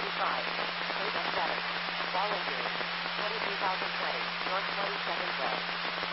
Table 7. Volunteers. 23,000 credits. North 22nd Way.